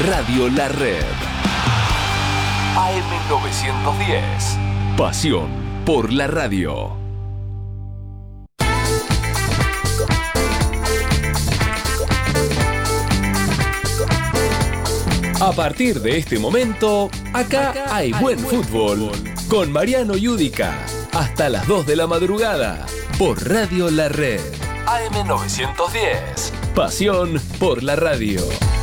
Radio La Red. AM910. Pasión por la radio. A partir de este momento, acá hay buen fútbol. Con Mariano Yudica. Hasta las 2 de la madrugada. Por Radio La Red. AM910. Pasión por la radio.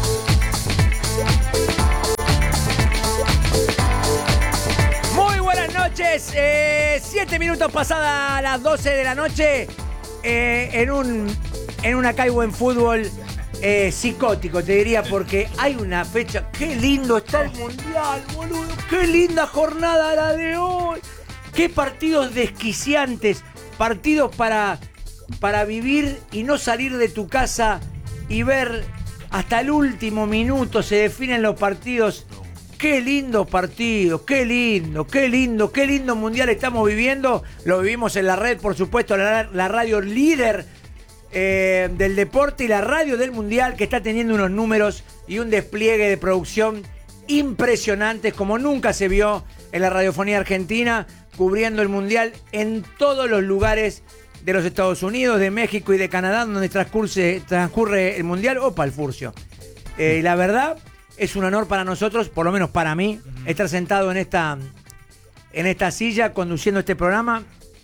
Muy buenas noches. 7 minutos pasadas las 12 de la noche. En un acá hay buen fútbol. Psicótico, te diría, porque hay una fecha. Qué lindo está el Mundial, boludo. Qué linda jornada la de hoy. Qué partidos desquiciantes. Partidos para vivir y no salir de tu casa y ver hasta el último minuto. Se definen los partidos. Qué lindo partido, qué lindo Mundial estamos viviendo. Lo vivimos en la red, por supuesto, la radio líder del deporte y la radio del Mundial, que está teniendo unos números y un despliegue de producción impresionantes como nunca se vio en la radiofonía argentina, cubriendo el Mundial en todos los lugares de los Estados Unidos, de México y de Canadá, donde transcurre el Mundial. Opa, el furcio. Y la verdad, es un honor para nosotros, por lo menos para mí, estar sentado en esta silla conduciendo este programa.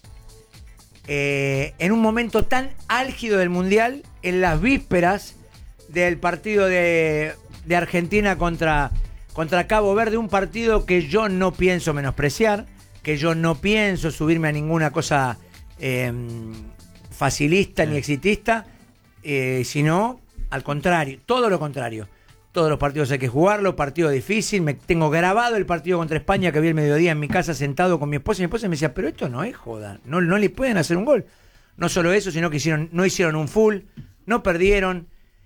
En un momento tan álgido del Mundial, en las vísperas del partido de Argentina contra Cabo Verde, un partido que yo no pienso menospreciar, que yo no pienso subirme a ninguna cosa facilista ni exitista, sino al contrario, todo lo contrario. Todos los partidos hay que jugarlo, partido difícil. Me tengo grabado el partido contra España que vi el mediodía en mi casa sentado con mi esposa. Y mi esposa me decía, pero esto no es joda, no le pueden hacer un gol. No solo eso, sino que no hicieron un full, no perdieron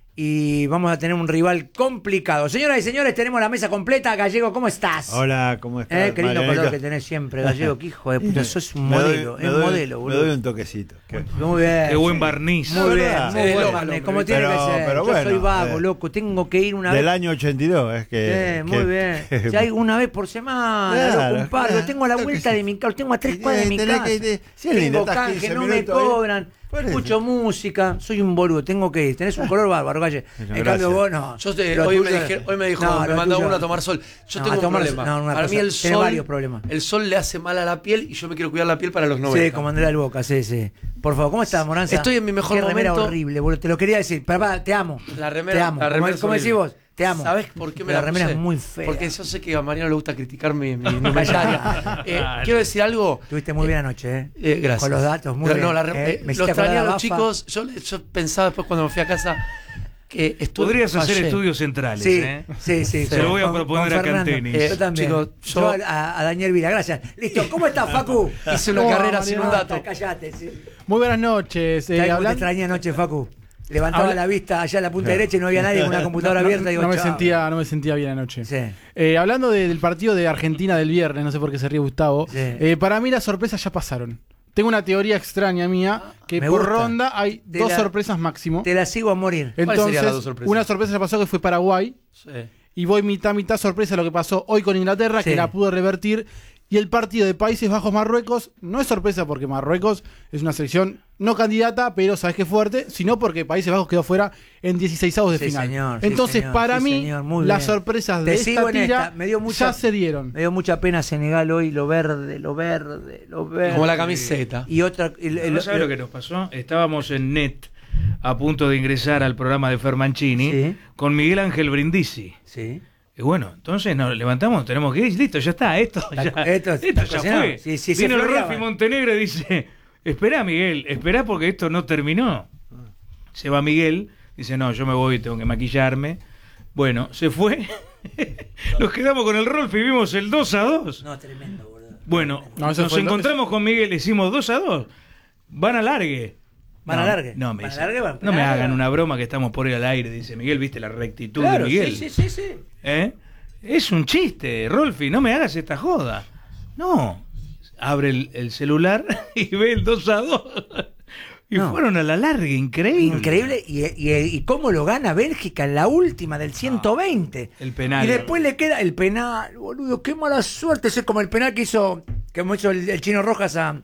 y vamos a tener un rival complicado. Señoras y señores, tenemos la mesa completa. Gallego, ¿cómo estás? Hola, ¿cómo estás? Qué lindo color que tenés siempre, Gallego. Qué hijo de puta, sos un modelo, modelo, boludo. Me doy un toquecito. Muy bien. Qué buen barniz. Muy bien, muy buen barniz, como tiene que ser. Pero yo soy vago, loco, tengo que ir una vez. Del año 82, es que... muy bien. Si hay una vez por semana, claro, loco, un par. Lo tengo a la vuelta de mi casa, lo tengo a 3 cuadras de mi casa. Tengo canje, no me cobran. Escucho música, soy un boludo, tengo que ir. Tenés un color bárbaro, Galle. En cambio vos no. Hoy me dijo, me mandó uno a tomar sol. Yo tengo un problema. Para mí el sol, varios problemas. El sol le hace mal a la piel y yo me quiero cuidar la piel para los 90. Sí, como Andrea del Boca, sí. Por favor, ¿cómo estás, Moranza? Estoy en mi mejor momento. Remera horrible, boludo. Te lo quería decir. Papá, te amo. La remera, te amo. ¿Cómo decís vos? Te amo. ¿Sabés por qué me la remera es muy fea? Porque yo sé que a Mariano le gusta criticar mi indumentaria. Quiero decir algo. Estuviste muy bien anoche, gracias. Con los datos, muy bien. No, lo extrañé a los chicos. Yo pensaba después cuando me fui a casa que podrías hacer estudios centrales. Sí. Se lo voy a proponer a Canteni. Yo también. Chicos, yo a Daniel Vila, gracias. Listo, ¿cómo estás, Facu? Hice una carrera sin un dato. Cállate, sí. Muy buenas noches. ¿Sabes cómo te extrañé anoche, Facu? Levantaba la vista allá a la punta derecha y no había nadie con una computadora abierta. Y digo, no me sentía bien anoche. Sí. Hablando del partido de Argentina del viernes, no sé por qué se ríe Gustavo. Sí. Para mí las sorpresas ya pasaron. Tengo una teoría extraña mía, que me por gusta. ronda hay dos sorpresas máximo. Te la sigo a morir. Entonces, las dos sorpresas? una sorpresa ya pasó que fue Paraguay. Sí. Y voy mitad sorpresa lo que pasó hoy con Inglaterra, que la pudo revertir. Y el partido de Países Bajos-Marruecos no es sorpresa porque Marruecos es una selección no candidata, pero sabes que es fuerte, sino porque Países Bajos quedó fuera en 16avos de final. Señor, entonces, para mí, las sorpresas de esta tira ya se dieron. Me dio mucha pena Senegal hoy, lo verde. Como la camiseta. Y otra... ¿No sabes lo que nos pasó? Estábamos en NET a punto de ingresar al programa de Fer Mancini con Miguel Ángel Brindisi. Sí. Y bueno, entonces nos levantamos, tenemos que ir, listo, ya está, esto ya fue. Sí, vino el Rolfi Montenegro y dice, esperá Miguel, esperá porque esto no terminó. Se va Miguel, dice, no, yo me voy, tengo que maquillarme. Bueno, se fue, nos quedamos con el Rolfi y vimos el 2-2. No, tremendo, boludo. Bueno, nos encontramos con Miguel, le hicimos 2-2, van a largue. ¿Van a largue? No, me hagan una broma que estamos por ir al aire, dice Miguel, viste la rectitud de Miguel. Sí. Es un chiste, Rolfi, no me hagas esta joda. No, abre el celular y ve el 2-2. Y fueron a la larga, increíble. Increíble. Y cómo lo gana Bélgica en la última del 120. El penal. Y después le queda el penal, boludo. Qué mala suerte. Ese es como el penal que hizo el Chino Rojas a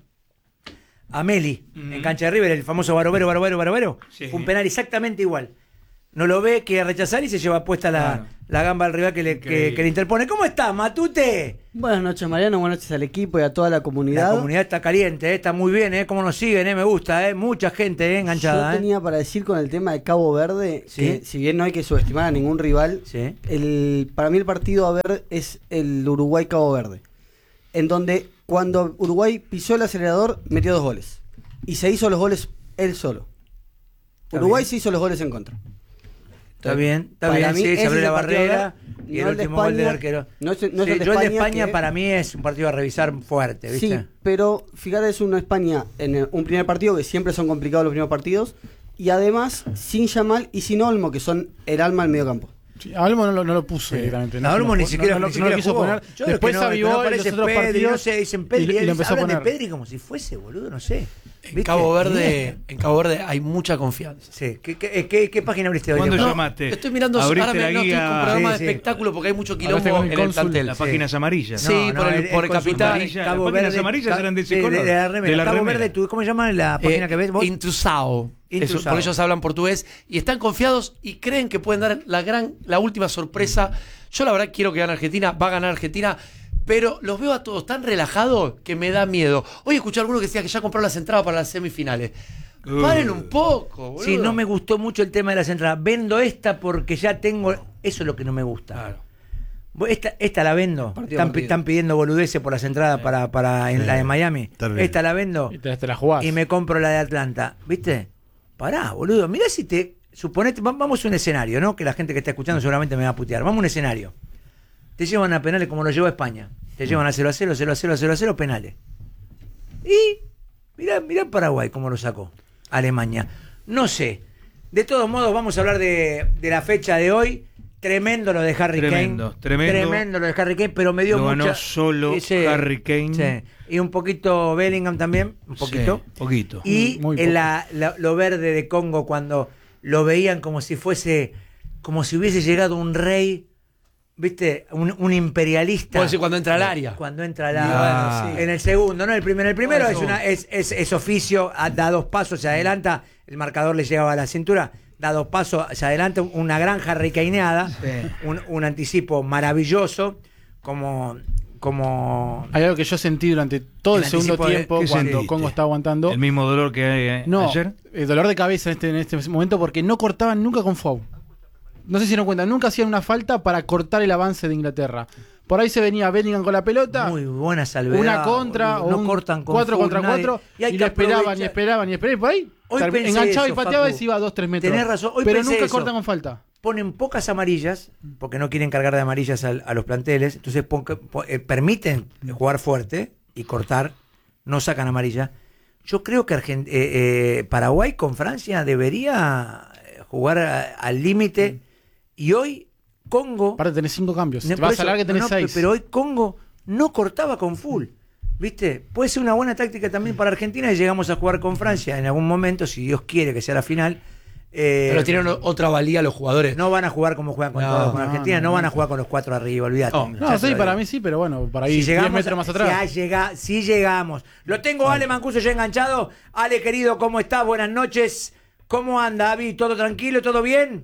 Meli en cancha de River, el famoso Barovero. Sí. Fue un penal exactamente igual. No lo ve, quiere rechazar y se lleva puesta la gamba al rival que le interpone. ¿Cómo estás, Matute? Buenas noches, Mariano, buenas noches al equipo y a toda la comunidad. La comunidad está caliente, está muy bien, cómo nos siguen, me gusta, mucha gente enganchada. Yo tenía para decir con el tema de Cabo Verde, Sí. que si bien no hay que subestimar a ningún rival, Sí. para mí el partido a ver es el Uruguay-Cabo Verde, en donde cuando Uruguay pisó el acelerador metió 2 goles y se hizo los goles él solo. Uruguay se hizo los goles en contra. Está bien, Para mí sí, se ese abrió es la el partido a barrera ver, y el no el de último gol del España, arquero. no es el de yo el de España España que- para mí es un partido a revisar fuerte, ¿viste? Sí, pero fíjate, es una España en un primer partido, que siempre son complicados los primeros partidos, y además sin Yamal y sin Olmo, que son el alma del mediocampo. Sí, a Olmo no lo puso directamente. A Olmo ni siquiera lo quiso jugó. poner. Yo Después creo que avivó no en los aparece otros Pedri, partidos no sé, dicen Pedri, y lo empezó a hablan de poner. Pedri como si fuese, boludo, no sé. En Cabo Verde hay mucha confianza. Sí. ¿Qué página abriste hoy? ¿Cuándo No, llamaste? Estoy mirando Abriste ahora la estoy guía. con un programa Sí, de espectáculo porque hay mucho Hablaste quilombo con el en el cónsul. plantel. Las páginas amarillas. Sí, por el cónsul Capital. amarilla. Cabo Las páginas Verde, amarillas eran de ese de color. la remera. De la Cabo remera. Verde, ¿cómo se llama la página que ves vos? Intrusao. Intrusao. Por ellos hablan portugués y están confiados y creen que pueden dar la última sorpresa. Yo la verdad quiero que gane Argentina, va a ganar Argentina, pero los veo a todos tan relajados que me da miedo. Hoy escuché a alguno que decía que ya compraron las entradas para las semifinales. Paren un poco, boludo. Sí, no me gustó mucho el tema de las entradas. Vendo esta porque ya tengo... Eso es lo que no me gusta. Claro. Esta la vendo. Están pidiendo boludeces por las entradas para en la de Miami. Terrible. Esta la vendo Y te la jugás. y me compro la de Atlanta. ¿Viste? Pará, boludo. Mirá si te... Suponete, vamos a un escenario, ¿no? Que la gente que está escuchando seguramente me va a putear. Vamos a un escenario. Te llevan a penales como lo llevó España. Te llevan a 0-0, 0-0, 0-0, penales. Y mirá Paraguay cómo lo sacó Alemania. No sé. De todos modos, vamos a hablar de la fecha de hoy. Tremendo lo de Harry Tremendo, Kane. tremendo. Tremendo lo de Harry Kane, pero me dio Lo ganó mucha... solo Harry Kane. Sí. Y un poquito Bellingham también, un poquito. Sí, poquito. Y Muy en poco. lo verde de Congo cuando lo veían como si fuese, como si hubiese llegado un rey, ¿viste? Un imperialista. Puedo decir cuando entra al área. Cuando entra al área. Bueno, sí. En el segundo, ¿no? El primero No, es oficio, da 2 pasos, se adelanta, el marcador le llegaba a la cintura, da 2 pasos, se adelanta, una gran harricaneada, un anticipo maravilloso, como Hay algo que yo sentí durante todo el segundo anticipo de- tiempo ¿Qué cuando sentiste? Congo estaba aguantando. El mismo dolor que hay No, ayer. el dolor de cabeza en este momento porque no cortaban nunca con foul. No sé si se dieron cuenta, nunca hacían una falta para cortar el avance de Inglaterra. Por ahí se venía Bellingham con la pelota, muy buena salvedad. una contra boludo. o no un cortan con 4 full, contra nadie. 4 Y hay y que lo esperaban y aprovechar. esperaban y esperaban. Y por ahí Hoy pensé enganchaba eso, y pateaba Facu. y se iba a 2-3 metros. Tenés razón, hoy pero pensé nunca eso. cortan con falta. Ponen pocas amarillas, porque no quieren cargar de amarillas a los planteles, entonces permiten jugar fuerte y cortar, no sacan amarilla. Yo creo que Paraguay con Francia debería jugar al límite, y hoy Congo... Aparte tenés 5 cambios. No, Te vas por a eso, hablar que tenés no, 6. pero hoy Congo no cortaba con full. ¿Viste? Puede ser una buena táctica también para Argentina y llegamos a jugar con Francia en algún momento, si Dios quiere que sea la final. Pero tienen otra valía los jugadores. No van a jugar como juegan con, todos, con Argentina, no van a jugar con los 4 arriba, olvídate. No, sí, para mí sí, pero bueno, para ahí 10 metros más atrás. Si llegamos. Lo tengo Ale Mancuso ya enganchado. Ale, querido, ¿cómo estás? Buenas noches. ¿Cómo anda, Avi? ¿Todo tranquilo? ¿Todo bien?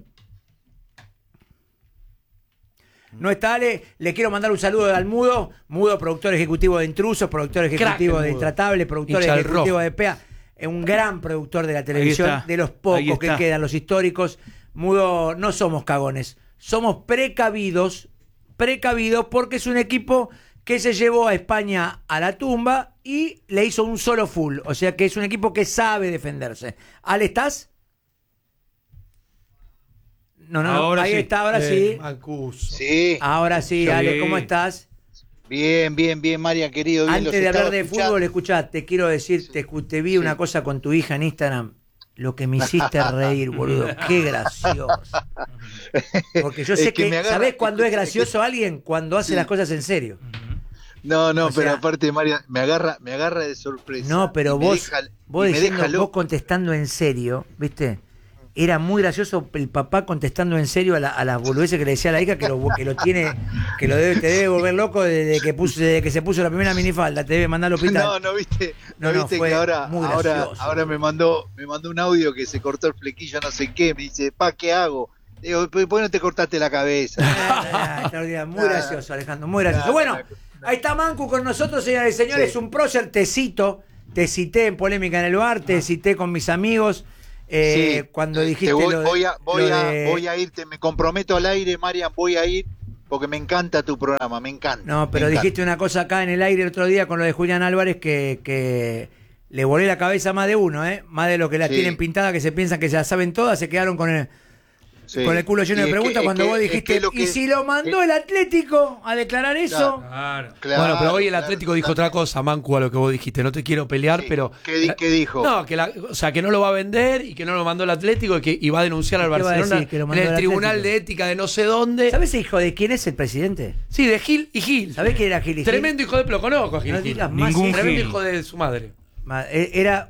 No está Ale, le quiero mandar un saludo al Mudo, productor ejecutivo de Intrusos, productor ejecutivo de Mudo. Intratable, productor Hincha del ejecutivo rojo. de PEA, un gran productor de la televisión, está, de los ahí pocos que está. quedan, los históricos. Mudo, no somos cagones, somos precavidos porque es un equipo que se llevó a España a la tumba y le hizo un solo full, o sea que es un equipo que sabe defenderse. Ale, ¿estás? No, Ahora ahí sí. está, ahora sí. Mancuso. Sí, Ahora sí, Sí. Ale, ¿cómo estás? bien, Marian, querido. Bien, Antes los de hablar estaba de escuchando. fútbol, escuchá, te quiero decir, te vi una cosa con tu hija en Instagram, lo que me hiciste reír, boludo, qué gracioso. Porque yo sé Es que que, me agarra- ¿sabés cuándo es gracioso alguien? Cuando hace las cosas en serio. No, O pero sea, aparte, María, me agarra de sorpresa. No, pero Y me vos, deja- vos y me diciendo, deja loco. vos contestando en serio, ¿viste? Era muy gracioso el papá contestando en serio a las boludeces que le decía a la hija que lo tiene, te debe volver loco desde que se puso la primera minifalda, te debe mandar al hospital. No viste, No, viste fue que ahora muy gracioso. me mandó un audio que se cortó el flequillo, no sé qué, me dice, ¿qué hago? Digo, ¿por qué no te cortaste la cabeza? Extraordinario, muy gracioso, Alejandro, muy gracioso. Bueno, ahí está Mancu con nosotros, señoras y señores, Sí. un prócer, te cité en Polémica en el Bar, te cité con mis amigos. Sí, Cuando dijiste voy lo de- a irte, me comprometo al aire, Marian, voy a ir porque me encanta tu programa, me encanta. No, pero me encanta. dijiste una cosa acá en el aire el otro día con lo de Julián Álvarez que le volé la cabeza a más de uno, más de lo que las Sí. tienen pintadas, que se piensan que se las saben todas, se quedaron con el Sí. culo lleno Y de es preguntas que- cuando es vos que- dijiste, es que lo que- ¿y si lo mandó el Atlético a declarar eso? Claro. Claro, Bueno, pero hoy el claro. Atlético dijo otra cosa, Mancu, a lo que vos dijiste. No te quiero pelear, Sí. pero. ¿Qué dijo? No, o sea, que no lo va a vender y que no lo mandó el Atlético y va a denunciar al ¿Qué va a Barcelona decir? Que lo en mandó el el Tribunal Atlético. de Ética de no sé dónde. ¿Sabés, hijo de quién es el presidente? Sí, de Gil y Gil. ¿Sabés quién era Gil y Gil? Tremendo hijo de lo conozco a Gil No y Gil. digas más, Ningún Tremendo Gil. hijo de su madre. Era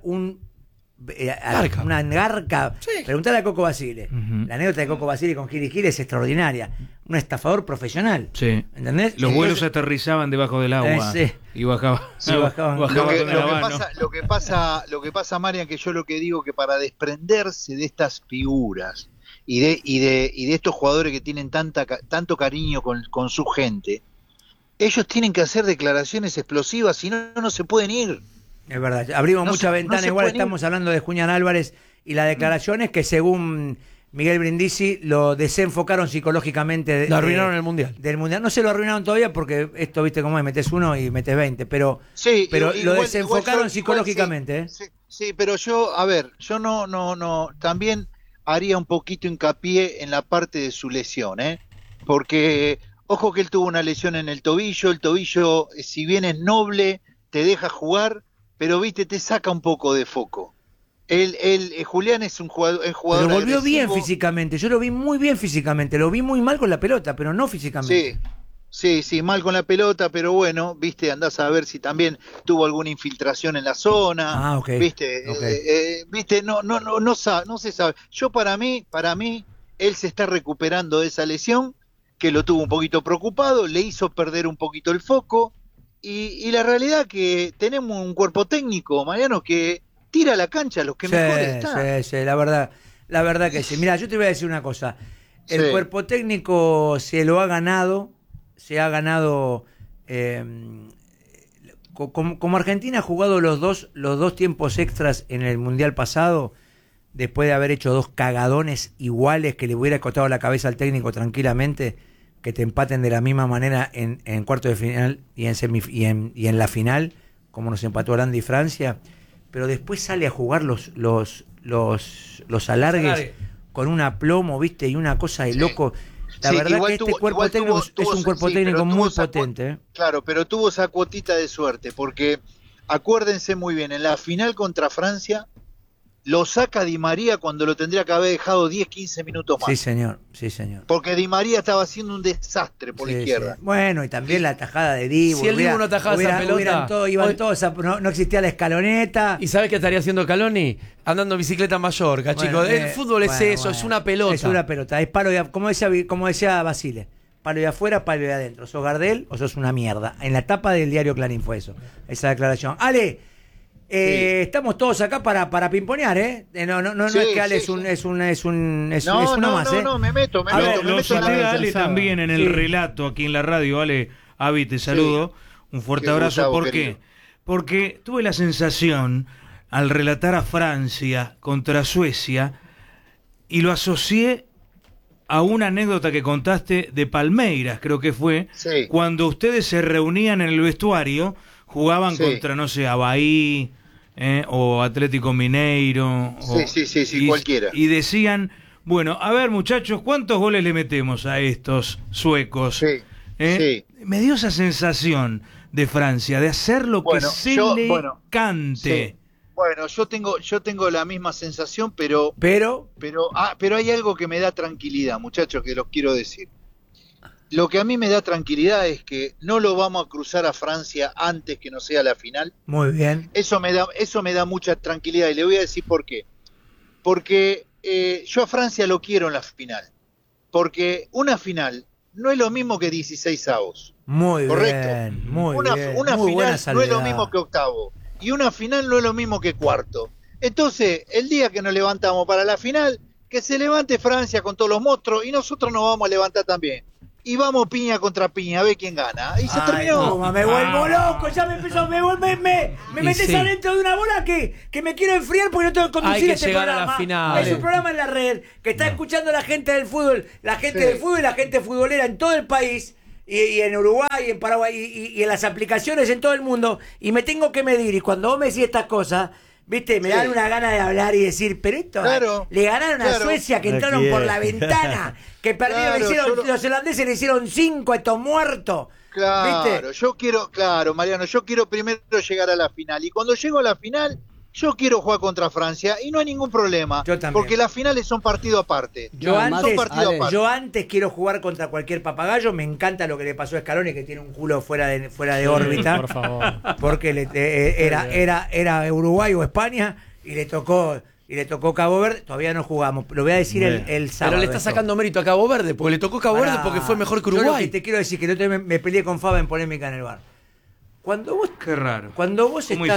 Garca. una garca. Sí. Preguntale a Coco Basile. Ujú. La anécdota de Coco Basile con Gil y Gil es extraordinaria. Un estafador profesional. Sí. ¿Entendés? Los vuelos aterrizaban debajo del agua Sí. y bajaban. Sí, bajaban. Lo que, con el habano. lo que pasa, Marian, que yo lo que digo que para desprenderse de estas figuras y de estos jugadores que tienen tanto cariño con su gente, ellos tienen que hacer declaraciones explosivas, si no, no se pueden ir. Es verdad, abrimos No muchas se- ventanas, no se igual pueden ir. estamos hablando de Julián Álvarez y las declaraciones que según Miguel Brindisi lo desenfocaron psicológicamente. Lo arruinaron el Mundial. Del Mundial. No se lo arruinaron todavía porque esto, viste cómo es, metes uno y metes 20, pero Sí, lo igual- desenfocaron igual psicológicamente. sí, sí, pero yo no, también haría un poquito hincapié en la parte de su lesión, porque ojo que él tuvo una lesión en el tobillo, si bien es noble, te deja jugar, pero viste, te saca un poco de foco. Julián es un jugador, Pero volvió bien agresivo. físicamente, yo lo vi muy bien físicamente, lo vi muy mal con la pelota, pero no físicamente. Sí, mal con la pelota, pero bueno, viste, andás a ver si también tuvo alguna infiltración en la zona, Ah, ok. viste, Ok. viste, no se sabe. Para mí, él se está recuperando de esa lesión, que lo tuvo un poquito preocupado, le hizo perder un poquito el foco, y la realidad que tenemos un cuerpo técnico, Mariano, que tira a la cancha a los que mejor están. Sí, la verdad que sí. Mira, yo te voy a decir una cosa. El Sí. cuerpo técnico se ha ganado como Argentina ha jugado los dos tiempos extras en el Mundial pasado, después de haber hecho dos cagadones iguales que le hubiera costado la cabeza al técnico tranquilamente, que te empaten de la misma manera en cuarto de final y en la final, como nos empató Holanda y Francia, pero después sale a jugar los alargues Alargue. con un aplomo, ¿viste? Y una cosa de Sí. loco. La Sí, verdad igual que este tuvo- cuerpo igual técnico tuvo- es un cuerpo sí, técnico pero tuvo muy esa potente. ¿eh? Claro, pero tuvo esa cuotita de suerte, porque acuérdense muy bien, en la final contra Francia, lo saca Di María cuando lo tendría que haber dejado 10, 15 minutos más. Sí, señor. Porque Di María estaba haciendo un desastre por Sí, la izquierda. sí. Bueno, y también la tajada de Dibu. Si el Dibu no atajaba esa pelota, iban hoy- todos no existía la escaloneta. ¿Y sabes qué estaría haciendo Caloni? Andando en bicicleta en Mallorca, Bueno, chicos. El fútbol es eso, bueno. es una pelota. Es una pelota, es palo de, como decía Basile, palo de afuera, palo de adentro. ¿Sos Gardel o sos una mierda? En la tapa del diario Clarín fue eso, esa declaración. Ale, estamos todos acá para pimponear, ¿eh? No Sí, es que Ale sí, es uno No, más, ¿eh? me meto A ver, en Lo la cité a Ale pensaba. también en el Sí. relato aquí en la radio. Ale, Avi, te saludo. Un fuerte Qué abrazo. Gustavo, ¿Por querido. qué? Porque tuve la sensación, al relatar a Francia contra Suecia, y lo asocié a una anécdota que contaste de Palmeiras, creo que fue, Sí. cuando ustedes se reunían en el vestuario, jugaban Sí. contra, no sé, Avaí, o Atlético Mineiro. Sí, cualquiera. Y decían, bueno, a ver muchachos, ¿cuántos goles le metemos a estos suecos? Sí, sí. Me dio esa sensación de Francia, de hacer lo Bueno, que se yo- le bueno, cante. Sí. Bueno, yo tengo la misma sensación, pero Pero, hay algo que me da tranquilidad, muchachos, que los quiero decir. lo que a mí me da tranquilidad es que no lo vamos a cruzar a Francia antes que no sea la final. Muy bien. Eso me da mucha tranquilidad y le voy a decir por qué. Porque yo a Francia lo quiero en la final. Porque una final no es lo mismo que 16avos. Muy ¿correcto? bien, muy Una bien. final buena no es salvedad. lo mismo que octavo. Y una final no es lo mismo que cuarto. Entonces, el día que nos levantamos para la final, que se levante Francia con todos los monstruos y nosotros nos vamos a levantar también. Y vamos piña contra piña a ver quién gana. Y se terminó. Toma, me vuelvo loco, ya me empezó, me metes sí. adentro de una bola que me quiero enfriar porque no tengo que conducir Hay que este llegar a la programa. final. Es un programa en la red que está escuchando la gente del fútbol, la gente del fútbol y la gente futbolera en todo el país. Y en Uruguay, en Paraguay, y en las aplicaciones en todo el mundo, y me tengo que medir, y cuando vos me decís estas cosas, viste, me dan una gana de hablar y decir, pero esto, Claro, le ganaron a claro. Suecia, que No entraron por la quiere. ventana, que perdieron, Claro, los holandeses le hicieron 5 a estos muertos. Claro, ¿Viste? Mariano, yo quiero primero llegar a la final. Y cuando llego a la final, yo quiero jugar contra Francia y no hay ningún problema. Yo también. Porque las finales son partido aparte. Yo, No, antes, son partido aparte. yo antes quiero jugar contra cualquier papagayo. Me encanta lo que le pasó a Scaloni, que tiene un culo fuera de órbita. Por favor. Porque era Uruguay o España y le tocó Cabo Verde. Todavía no jugamos. Lo voy a decir el sábado. Pero le está esto. sacando mérito a Cabo Verde, porque le tocó Cabo Verde Pará. porque fue mejor que Yo lo Uruguay. que te quiero decir, que el otro día me peleé con Faba en polémica en el bar. Cuando vos Qué raro. Cuando vos ¿Cómo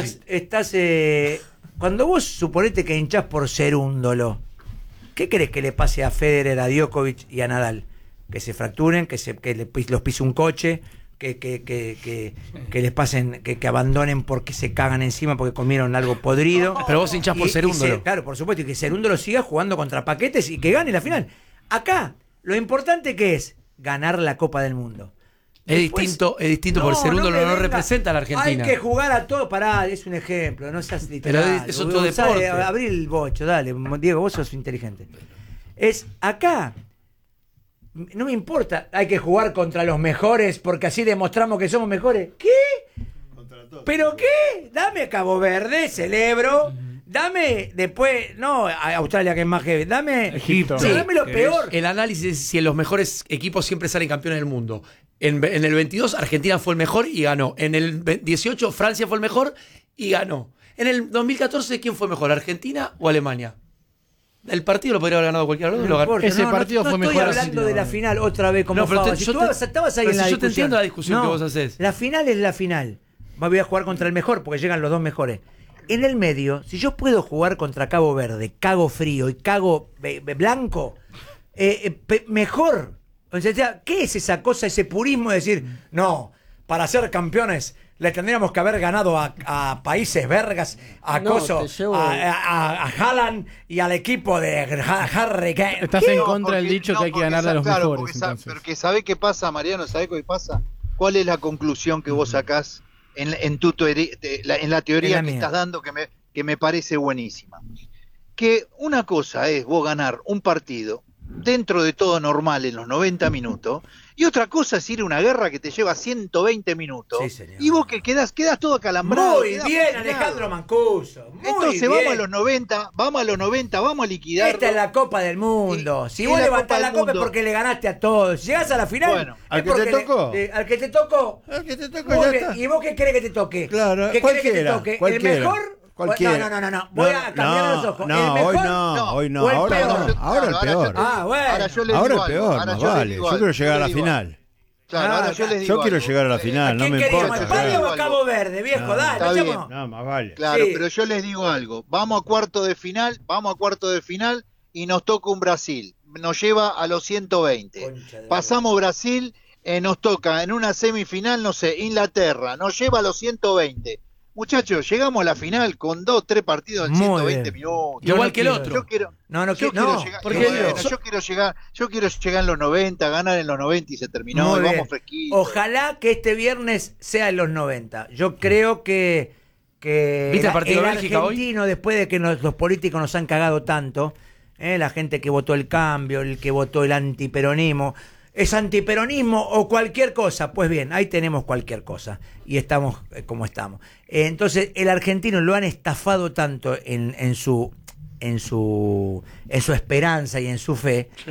cuando vos suponete que hinchás por Cerúndolo, ¿qué crees que le pase a Federer, a Djokovic y a Nadal? Que se fracturen, los pise un coche, que les pasen, que abandonen porque se cagan encima porque comieron algo podrido. Pero vos hinchás por Cerúndolo. Claro, por supuesto, y que Cerúndolo siga jugando contra Paquetes y que gane la final. Acá, lo importante que es ganar la Copa del Mundo. Es distinto porque Cerúndolo me no venga. representa a la Argentina. Hay que jugar a todo. Pará, es un ejemplo, no seas literal. Pero es otro boludo. deporte. Abrí el bocho, dale, Diego, vos sos inteligente. Es acá. No me importa, hay que jugar contra los mejores porque así demostramos que somos mejores. ¿Qué? ¿Pero qué? Dame Cabo Verde, celebro. Dame después, no, a Australia que es más heavy. Dame Egipto. Sí, dame lo ¿Querés? peor. El análisis es si los mejores equipos siempre salen campeones del mundo. En el 22 Argentina fue el mejor y ganó. En el 18 Francia fue el mejor y ganó. En el 2014 ¿quién fue mejor? ¿Argentina o Alemania? El partido lo podría haber ganado cualquiera de los dos. No Lo ganó. importa, Ese partido fue mejor estoy así, hablando no, de la no. final otra vez como No, pero Faba. te- Si yo tú te- estabas ahí pero en la si yo discusión. te entiendo la discusión que vos haces. La final es la final. Voy a jugar contra el mejor porque llegan los dos mejores. En el medio, si yo puedo jugar contra Cabo Verde, cago frío y cago blanco, mejor. O sea, ¿qué es esa cosa, ese purismo de decir, no, para ser campeones le tendríamos que haber ganado a Países Vergas, a No, Coso, te llevo- a Haaland y al equipo de Harry Kane? Estás ¿Qué? en contra del dicho que hay que porque ganarle a los claro, mejores. entonces. porque ¿sabés qué pasa, Mariano? ¿Sabés qué pasa? ¿Cuál es la conclusión que vos sacás en la teoría Es la que mía. estás dando que me parece buenísima? Que una cosa es vos ganar un partido dentro de todo normal en los 90 minutos y otra cosa es ir a una guerra que te lleva 120 minutos Sí, señor. y vos que quedás todo acalambrado. Muy quedás bien, fascinado. Alejandro Mancuso. Muy Entonces bien. vamos a los 90, vamos a liquidar. Esta es la Copa del Mundo. Y- Si y vos la levantás Copa la del copa es Mundo. porque le ganaste a todos. Si llegás a la final, Bueno, es ¿al que porque te tocó? al que te tocó. El que te tocó Muy ya bien. está. ¿Y vos qué querés que te toque? Claro, ¿Qué querés que te cualquiera, toque? cualquiera. ¿El mejor? Cualquiera. No. Voy a cambiar los ojos. No, ¿El mejor? hoy no, ¿O el ahora peor? no, ahora el peor. Ah, bueno. Ahora yo les Ahora digo el algo, peor, ahora más yo les vale. digo Yo algo, quiero llegar a la les digo algo. final. Claro, ahora yo les digo Yo quiero algo. llegar a la ¿A final, no quién me queríamos? importa. ¿A España o a algo. Cabo Verde, viejo? No, Dale, está bien. echémonos. No, más vale. Claro, Sí. pero yo les digo algo. Vamos a cuarto de final y nos toca un Brasil. Nos lleva a los 120. Concha de Pasamos Brasil, nos toca en una semifinal, no sé, Inglaterra. Nos lleva a los 120. Muchachos, llegamos a la final con 2-3 partidos en Muy 120 bien. minutos. Yo Igual no que el quiero- otro. Yo quiero, No, yo no. quiero llegar, porque bueno, yo- yo quiero llegar en los 90, ganar en los 90 y se terminó. Muy Y bien. vamos fresquitos. Ojalá que este viernes sea en los 90. Yo creo que ¿Viste el partido de Bélgica hoy? argentino, después de que los políticos nos han cagado tanto, la gente que votó el cambio, el que votó el antiperonismo, ¿es antiperonismo o cualquier cosa? Pues bien, ahí tenemos cualquier cosa y estamos como estamos. Entonces, el argentino lo han estafado tanto en su esperanza y en su fe,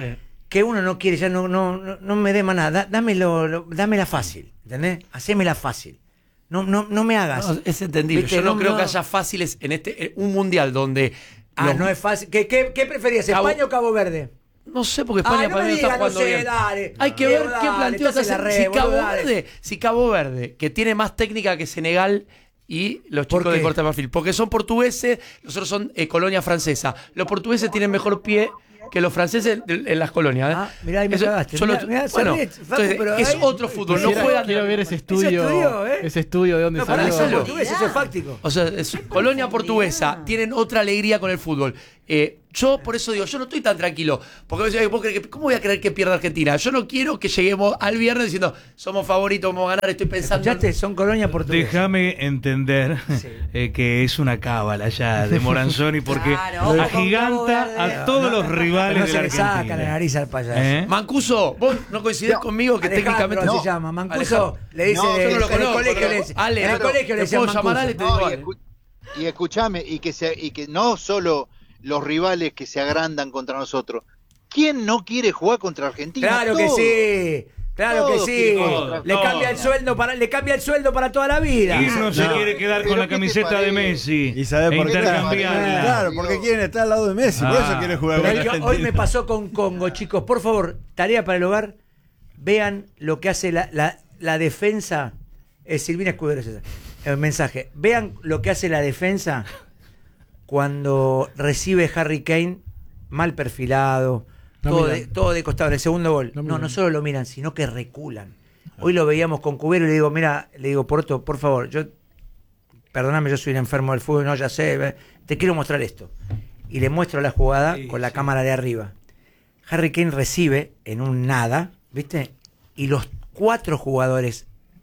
que uno no quiere, ya no me dé más nada. Dámela fácil, ¿entendés? Hacémela fácil. No me hagas. No, es entendible. ¿Viste? Yo no creo que haya fáciles en un mundial donde. No es fácil. ¿Qué preferías, España o Cabo Verde? No sé, porque España para mí está jugando bien. Dale, hay que ver qué planteo te hace. Si Cabo Verde, que tiene más técnica que Senegal y los chicos de Costa de Marfil, porque son portugueses, nosotros son colonia francesa. Los portugueses tienen mejor pie que los franceses en las colonias. Mirá, ahí me cagaste. Es otro fútbol. Quiero ver ese estudio. Ese estudio de dónde salió. Eso es fáctico. O sea, es colonia portuguesa. Tienen otra alegría con el fútbol. Yo por eso digo, yo no estoy tan tranquilo. Porque ¿cómo voy a creer que pierda Argentina? Yo no quiero que lleguemos al viernes diciendo, somos favoritos, vamos a ganar, estoy pensando. Son colonia portuguesa. Déjame entender que es una cábala ya de Moranzoni, porque agiganta a todos los rivales de la Argentina. Saca la nariz al payaso. Mancuso, vos no coincidís conmigo que técnicamente no se llama. Mancuso le dice yo no lo conozco. En el colegio le decían Mancuso. Y escuchame, y que no solo los rivales que se agrandan contra nosotros. ¿Quién no quiere jugar contra Argentina? Claro que sí. Claro que sí. Le cambia el sueldo para toda la vida. Y no se quiere quedar con la camiseta de Messi. ¿Y sabe por qué? Claro, porque quieren estar al lado de Messi, por eso quiere jugar con Argentina. Hoy me pasó con Congo, chicos. Por favor, tarea para el hogar. Vean lo que hace la defensa. Silvina Escudero, el mensaje. Vean lo que hace la defensa cuando recibe Harry Kane mal perfilado, todo de costado, en el segundo gol. No solo lo miran, sino que reculan. Hoy lo veíamos con Cubero y le digo, Porto, por favor, perdóname, yo soy un enfermo del fútbol, no, ya sé, te quiero mostrar esto. Y le muestro la jugada con la cámara de arriba. Harry Kane recibe en un nada, ¿viste? Y los 4 jugadores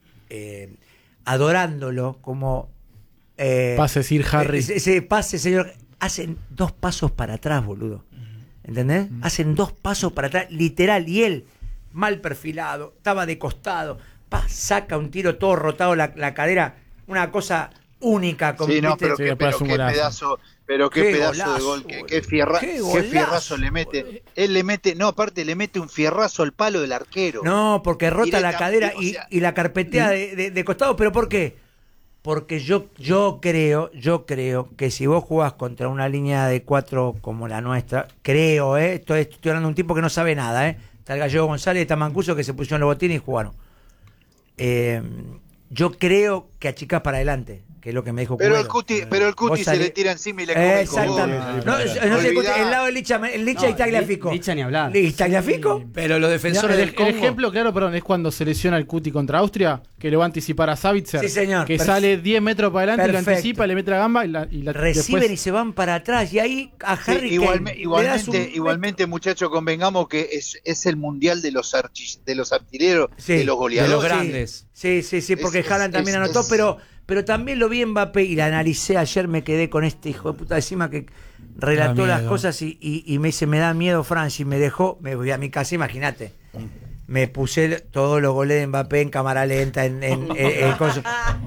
adorándolo como... pase Sir Harry. Ese pase, señor, hacen 2 pasos para atrás, boludo. ¿Entendés? Hacen 2 pasos para atrás, literal. Y él, mal perfilado, estaba de costado, saca un tiro todo rotado la cadera, una cosa única. Sí, no, pero qué pedazo de gol, qué fierrazo le mete. Él le mete, aparte le mete un fierrazo al palo del arquero. No, porque rota la cadera y la carpetea de costado. ¿Pero por qué? Porque yo creo que si vos jugás contra una línea de 4 como la nuestra, estoy hablando de un tipo que no sabe nada, está el Gallego González y está Mancuso que se pusieron los botines y jugaron. Yo creo que achicás para adelante, que es lo que me dijo Pero Cubero. el Cuti se le tira encima y le come exactamente. El lado del Licha y Tagliafico. Licha ni hablar. ¿Y Tagliafico? Pero los defensores del Congo... El ejemplo claro, es cuando se lesiona el Cuti contra Austria, que le va a anticipar a Savitzer. Sí, señor. Que sale 10 metros para adelante, lo anticipa, le mete la gamba y la reciben después... y se van para atrás. Y ahí a Harry Kane igualmente, muchachos, convengamos que es el mundial de los artilleros, de los goleadores. De los grandes. Sí, porque Haaland también anotó, pero también lo vi en Mbappé y la analicé ayer, me quedé con este hijo de puta encima que relató las cosas y me dice, me da miedo Franci, me dejó, me voy a mi casa, imagínate. Me puse todos los goles de Mbappé en cámara lenta, en cosas.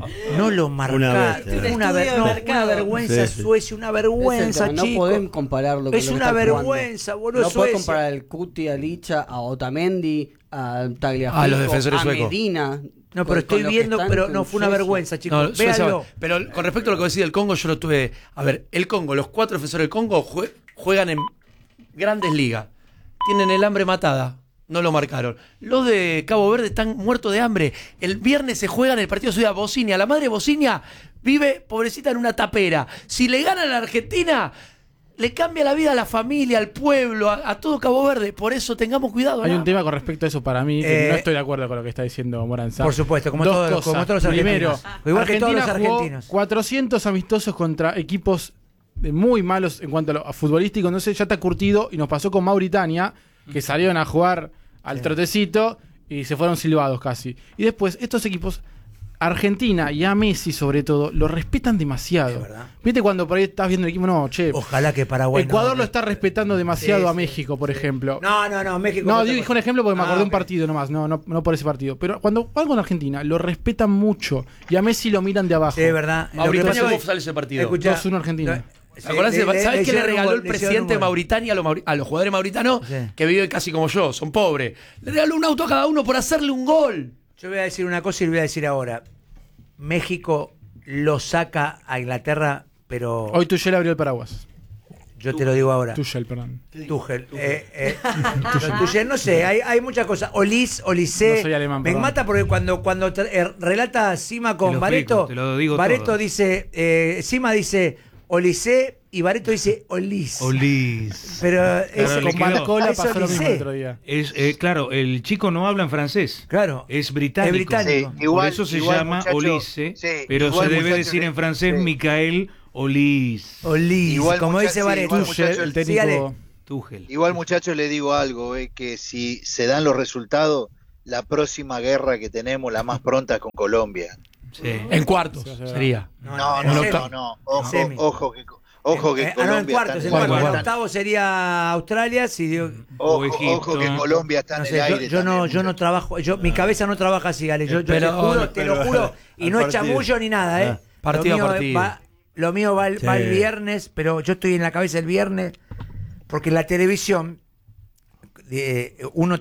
No lo marcaste. Una vergüenza Suecia, una vergüenza, chico. No podemos compararlo con es una vergüenza, boludo. No podés comparar al Cuti, a Licha, a Otamendi, a Tagliafico, a los defensores a suecos. Medina. No, pero estoy viendo, pero no fue una vergüenza, chicos. Véanlo. Pero con respecto a lo que decía del Congo, yo lo tuve. A ver, el Congo, los 4 defensores del Congo juegan en grandes ligas. Tienen el hambre matada. No lo marcaron. Los de Cabo Verde están muertos de hambre. El viernes se juegan el partido de Ciudad Bocinia. La madre Bocinia vive, pobrecita, en una tapera. Si le ganan a la Argentina, le cambia la vida a la familia, al pueblo, a todo Cabo Verde. Por eso tengamos cuidado. Hay un tema con respecto a eso para mí, que no estoy de acuerdo con lo que está diciendo Moranzá. Por supuesto, como todos los argentinos. Primero, igual que todos los argentinos. 400 amistosos contra equipos muy malos en cuanto a futbolístico. Entonces ya está curtido y nos pasó con Mauritania, que salieron a jugar al trotecito y se fueron silbados casi. Y después, estos equipos, Argentina y a Messi sobre todo, lo respetan demasiado. ¿Viste cuando por ahí estás viendo el equipo? No, ojalá que Paraguay Ecuador lo está respetando demasiado a México, por ejemplo. No, México. No, dijo un ejemplo porque me acordé de un partido nomás, no por ese partido. Pero cuando juegan con Argentina, lo respetan mucho y a Messi lo miran de abajo. Sí, es verdad. Mauritania, ¿cómo sale ese partido? 2-1 Argentina. ¿Sabés qué le regaló el presidente de Mauritania Mauritania a los jugadores mauritanos? Sí. Que viven casi como yo, son pobres. Le regaló un auto a cada uno por hacerle un gol. Yo voy a decir una cosa y lo voy a decir ahora. México lo saca a Inglaterra, pero Hoy Tuchel abrió el paraguas. yo te lo digo ahora. Tuchel, perdón. Tuchel. Tuchel, no sé, hay muchas cosas. Olise. No soy alemán, Me perdón. mata porque cuando relata Sima Te con lo Barreto, explico, te lo digo Barreto todo. dice, Sima dice Olise y Barreto dice Olis. Olis. Pero es Claro, le Con Barcola es pasó lo mismo el Olise. otro día. Claro, el chico no habla en francés. Claro. Es británico. Es británico. Sí, igual- Por eso se igual, llama muchacho, Olise, sí, pero igual, se debe muchacho, decir sí. en francés Sí. Michael Olis. Olis, Igual, como muchacho, dice sí, Barreto. igual, Tuchel, muchacho, el Sí, dale. técnico. Tuchel. Igual, muchachos, le digo algo, que si se dan los resultados, la próxima guerra que tenemos, la más pronta, es con Colombia. Sí. En cuartos Sí, sí, sí. sería. No, en no, semi. no. Ojo, Semi. ojo que No, en Colombia cuartos. está En en el cuartos. aire. El octavo sería Australia. Si Dios, Ojo, Egipto. ojo que Colombia está no en sé, el aire. yo no también, trabajo. Mi cabeza no trabaja así, Ale. Yo Pero- te lo juro. Y al no es partido. chamullo ni nada, ¿eh? Partido a Lo mío partido. Lo mío va el viernes, pero yo estoy en la cabeza el viernes porque en la televisión uno